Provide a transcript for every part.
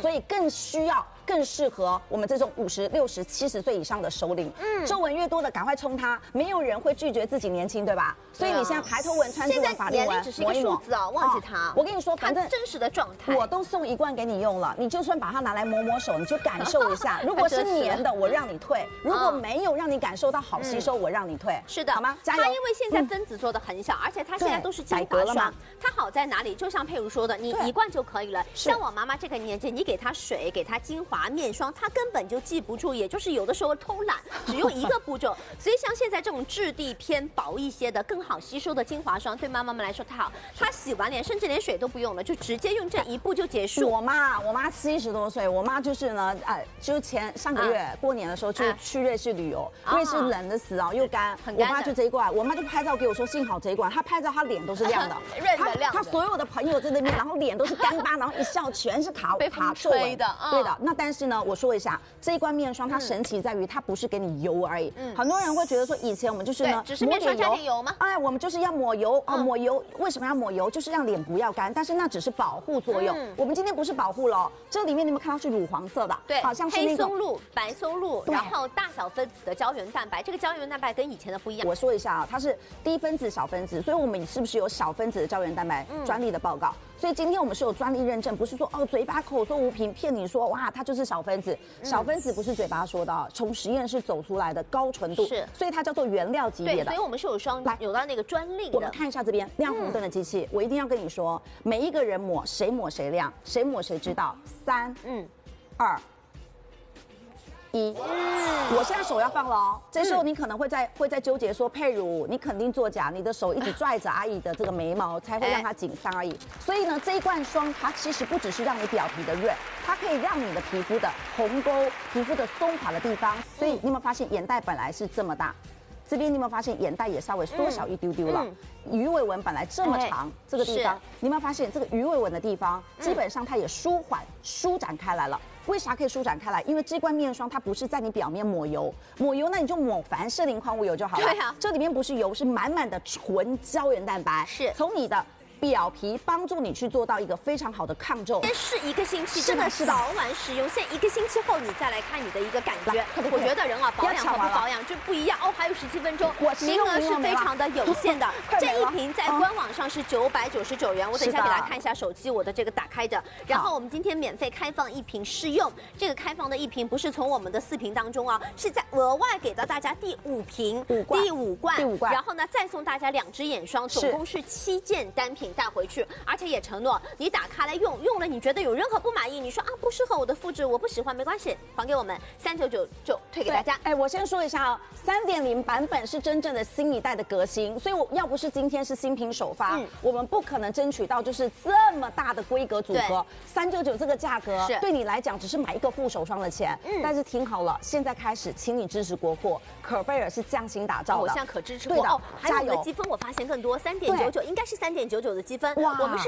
所以更需要。更适合我们这种50、60、70岁以上的首领。皱纹越多的赶快冲它，没有人会拒绝自己年轻，对吧？所以你现在抬头纹、川字纹、法令纹， 只是一个数字啊，忘记它。 我跟你说，反正真实的状态， 我都送1罐给你用了，你就算把它拿来摸手，你就感受一下。如果是粘的，我让你退；如果没有让你感受到好吸收，我让你退。 是的， 好吗？加油！ 它因为现在分子做的很小，而且它现在都是精华霜，它好在哪里？就像佩如说的，你1罐就可以了。像我妈妈这个年纪，你给她水，给她精华面霜，她根本就记不住，也就是有的时候偷懒，只用1个步骤。所以像现在这种质地偏薄一些的、更好吸收的精华霜，对妈妈们来说太好。她洗完脸甚至连水都不用了，就直接用这1步就结束。 我妈70多岁，我妈就是呢，就上个月过年的时候去瑞士旅游，瑞士冷的死啊，又干，我妈就这一罐，我妈就拍照给我说，幸好这一罐，她拍照她脸都是亮的， 润的亮的。 她所有的朋友在那边，然后脸都是干巴，然后一笑全是卡皱纹的， 对的。那但是呢，我说一下。这一罐面霜它神奇在于它不是给你油而已，很多人会觉得说以前我们就是呢， 只是面霜加点油吗？ 哎，我们就是要抹油啊，抹油为什么要抹油？就是让脸不要干，但是那只是保护作用。我们今天不是保护了，这里面你们看到是乳黄色的， 对， 好像是黑松露、白松露，然后大小分子的胶原蛋白，这个胶原蛋白跟以前的不一样。 我说一下啊，它是低分子、小分子，所以我们是不是有小分子的胶原蛋白专利的报告？所以今天我们是有专利认证，不是说嘴巴口说无凭骗你说哇它就是小分子，小分子不是嘴巴说的，从实验室走出来的高纯度， 是， 所以它叫做原料级别的。 所以我们是有到那个专利的。 我们看一下这边亮红灯的机器，我一定要跟你说，每一个人谁抹谁亮，谁抹谁知道。3、2、1，我现在手要放了哦。这时候你可能会在纠结说，佩如，你肯定作假，你的手一直拽着阿姨的这个眉毛，才会让它紧张而已。所以呢，这一罐霜它其实不只是让你表皮的润，它可以让你的皮肤的红沟、皮肤的松垮的地方。所以你有没有发现眼袋本来是这么大？这边你有没有发现眼袋也稍微缩小一丢丢了？鱼尾纹本来这么长，这个地方你有没有发现这个鱼尾纹的地方，基本上它也舒展开来了。为啥可以舒展开来？因为这罐面霜它不是在你表面抹油，那你就抹凡士林矿物油就好了。 对啊， 这里面不是油，是满满的纯胶原蛋白， 是从你的表皮帮助你去做到一个非常好的抗皱。 先试1个星期，真的早晚使用。现在1个星期后你再来看你的一个感觉。我觉得人啊，保养和不保养就不一样哦。还有17分钟，名额是非常的有限的。这一瓶在官网上是999元，我等一下给大家看一下手机，我的这个打开着。然后我们今天免费开放1瓶试用，这个开放的1瓶不是从我们的4瓶当中啊，是在额外给到大家第5瓶、第5罐，然后呢再送大家2支眼霜，总共是7件单品带回去，而且也承诺你打开来用了，你觉得有任何不满意，你说不适合我的肤质，我不喜欢，没关系，还给我们399就退给大家。 我先说一下哦，3.0版本是真正的新一代的革新，所以我要不是今天是新品首发，我们不可能争取到就是这么大的规格组合。399这个价格对你来讲只是买1个护手霜的钱，但是听好了，现在开始请你支持国货，可贝尔是匠心打造的， 我现在可支持过哦。还有我们的积分我发现更多，3.99应该是3.99的积分。我们是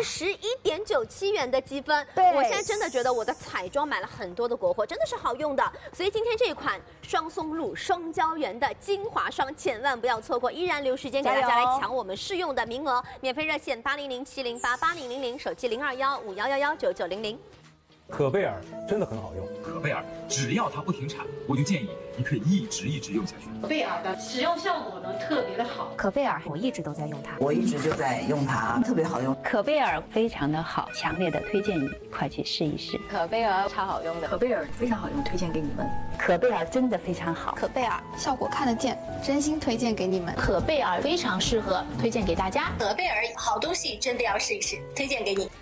11.97元的积分，我现在真的觉得我的彩妆买了很多的国货，真的是好用的。所以今天这一款双松露双胶原的精华霜千万不要错过，依然留时间给大家来抢我们试用的名额，免费热线800-708-8000，手机021511199900。 可贝尔真的很好用， 可贝尔只要它不停产，我就建议你可以一直用下去。 可贝尔的使用效果呢特别的好， 可贝尔我一直都在用它， 我一直就在用它，特别好用。 可贝尔非常的好，强烈的推荐你快去试一试。 可贝尔超好用的， 可贝尔非常好用，推荐给你们。 可贝尔真的非常好， 可贝尔效果看得见，真心推荐给你们。 可贝尔非常适合，推荐给大家。 可贝尔好东西真的要试一试，推荐给你。